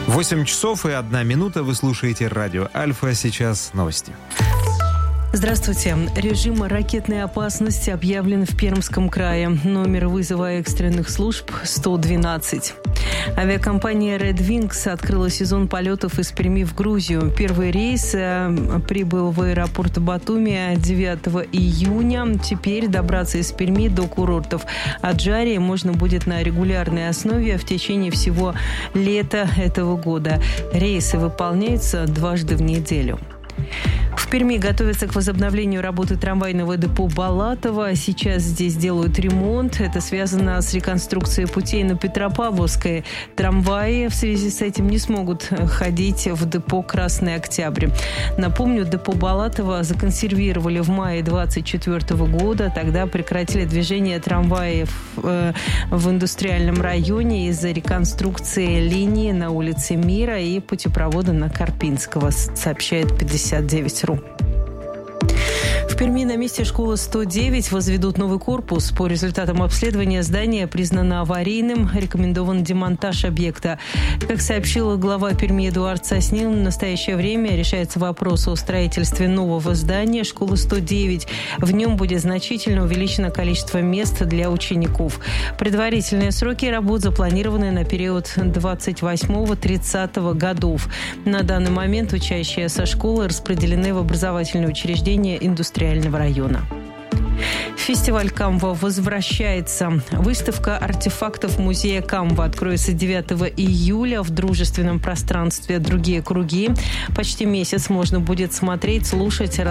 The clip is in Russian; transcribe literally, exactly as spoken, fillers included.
восемь часов и одна минута. Вы слушаете радио Альфа. Сейчас новости. Здравствуйте. Режим ракетной опасности объявлен в Пермском крае. Номер вызова экстренных служб сто двенадцать. Авиакомпания Red Wings открыла сезон полетов из Перми в Грузию. Первый рейс прибыл в аэропорт Батуми девятого июня. Теперь добраться из Перми до курортов Аджарии можно будет на регулярной основе в течение всего лета этого года. Рейсы выполняются дважды в неделю. В Перми готовятся к возобновлению работы трамвайного депо Балатова. Сейчас здесь делают ремонт. Это связано с реконструкцией путей на Петропавловской. Трамваи в связи с этим не смогут ходить в депо «Красный Октябрь». Напомню, депо Балатова законсервировали в мае двадцать четвёртого года. Тогда прекратили движение трамваев э, в индустриальном районе из-за реконструкции линии на улице Мира и путепровода на Карпинского, сообщает пятьдесят девять точка ру. В Перми на месте школы сто девять возведут новый корпус. По результатам обследования здание признано аварийным, рекомендован демонтаж объекта. Как сообщил глава Перми Эдуард Соснин, в настоящее время решается вопрос о строительстве нового здания школы сто девять. В нем будет значительно увеличено количество мест для учеников. Предварительные сроки работ запланированы на период двадцать восьмого — тридцатого годов. На данный момент учащие со школы распределены в образовательные учреждения индустриального района. Фестиваль Камва возвращается. Выставка артефактов музея Камва откроется девятого июля в дружественном пространстве «Другие круги». Почти месяц можно будет смотреть, слушать,